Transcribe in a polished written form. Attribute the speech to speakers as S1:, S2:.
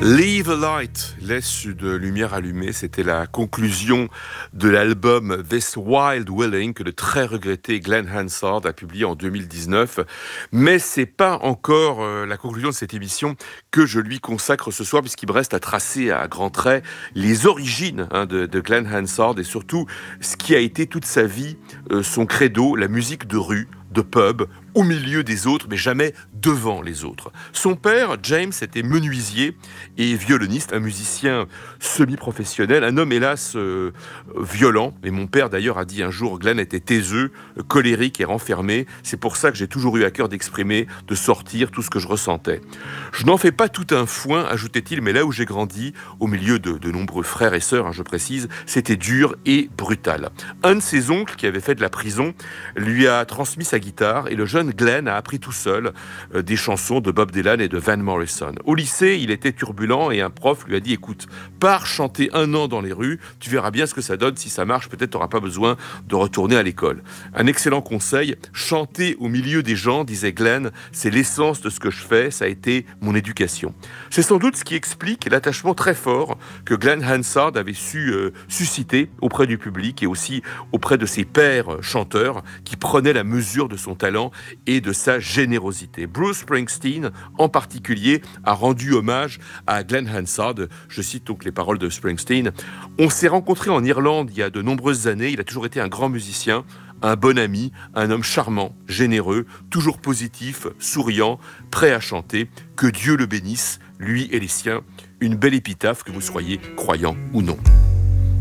S1: Leave a Light, laisse une lumière allumée, c'était la conclusion de l'album This Wild Willing que le très regretté Glenn Hansard a publié en 2019. Mais c'est pas encore la conclusion de cette émission que je lui consacre ce soir, puisqu'il me reste à tracer à grands traits les origines de Glenn Hansard et surtout ce qui a été toute sa vie son credo, la musique de rue, de pub, au milieu des autres, mais jamais devant les autres. Son père, James, était menuisier et violoniste, un musicien semi-professionnel, un homme hélas violent. Et mon père d'ailleurs a dit un jour, Glenn était taiseux, colérique et renfermé. C'est pour ça que j'ai toujours eu à cœur d'exprimer, de sortir tout ce que je ressentais. Je n'en fais pas tout un foin, ajoutait-il, mais là où j'ai grandi, au milieu de nombreux frères et sœurs, je précise, c'était dur et brutal. Un de ses oncles, qui avait fait de la prison, lui a transmis sa guitare et le jeune Glenn a appris tout seul des chansons de Bob Dylan et de Van Morrison. Au lycée, il était turbulent et un prof lui a dit « Écoute, pars chanter 1 an dans les rues, tu verras bien ce que ça donne. Si ça marche, peut-être tu n'auras pas besoin de retourner à l'école. » Un excellent conseil, chanter au milieu des gens, disait Glenn, c'est l'essence de ce que je fais, ça a été mon éducation. C'est sans doute ce qui explique l'attachement très fort que Glenn Hansard avait su susciter auprès du public et aussi auprès de ses pairs chanteurs qui prenaient la mesure de son talent et de sa générosité. Bruce Springsteen, en particulier, a rendu hommage à Glenn Hansard. Je cite donc les paroles de Springsteen. « On s'est rencontrés en Irlande il y a de nombreuses années. Il a toujours été un grand musicien, un bon ami, un homme charmant, généreux, toujours positif, souriant, prêt à chanter. Que Dieu le bénisse, lui et les siens. Une belle épitaphe, que vous soyez croyant ou non. »